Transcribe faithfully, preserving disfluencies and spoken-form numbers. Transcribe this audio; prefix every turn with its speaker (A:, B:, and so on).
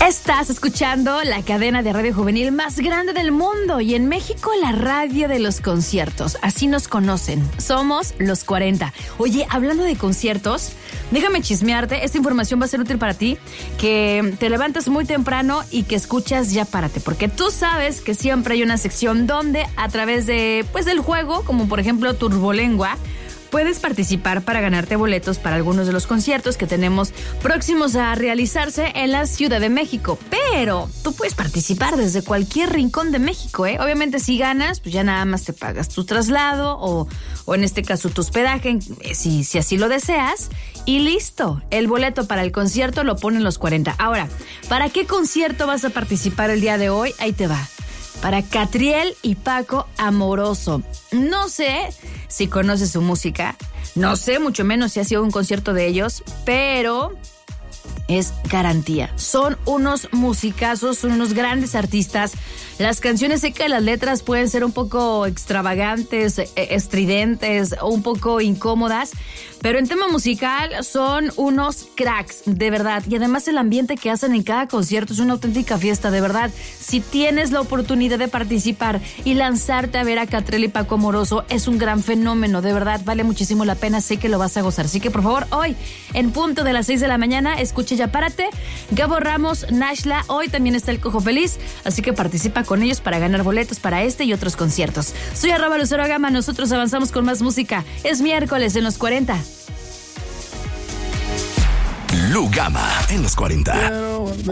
A: Estás escuchando la cadena de radio juvenil más grande del mundo y en México la radio de los conciertos. Así nos conocen. Somos los cuarenta. Oye, hablando de conciertos, déjame chismearte. Esta información va a ser útil para ti, que te levantas muy temprano y que escuchas Ya Párate, porque tú sabes que siempre hay una sección donde a través de, pues, del juego, como por ejemplo Turbolengua, puedes participar para ganarte boletos para algunos de los conciertos que tenemos próximos a realizarse en la Ciudad de México. Pero tú puedes participar desde cualquier rincón de México, ¿eh? Obviamente si ganas, pues ya nada más te pagas tu traslado o, o en este caso tu hospedaje, si, si así lo deseas. Y listo, el boleto para el concierto lo ponen los cuarenta. Ahora, ¿para qué concierto vas a participar el día de hoy? Ahí te va. Para Catriel y Paco Amoroso. No sé si conoces su música, no sé mucho menos si ha sido un concierto de ellos, pero es garantía. Son unos musicazos, son unos grandes artistas. Las canciones, sé que las letras pueden ser un poco extravagantes, estridentes, un poco incómodas, pero en tema musical son unos cracks, de verdad. Y además el ambiente que hacen en cada concierto es una auténtica fiesta, de verdad. Si tienes la oportunidad de participar y lanzarte a ver a Catriel y Paco Amoroso, es un gran fenómeno, de verdad. Vale muchísimo la pena, sé que lo vas a gozar. Así que por favor, hoy, en punto de las seis de la mañana, escuche Ya Párate. Gabo Ramos, Nashla, hoy también está el Cojo Feliz, así que participa con ellos para ganar boletos para este y otros conciertos. Soy arroba Lucero Gama, nosotros avanzamos con más música. Es miércoles en los cuarenta.
B: Lu Gama en los cuarenta.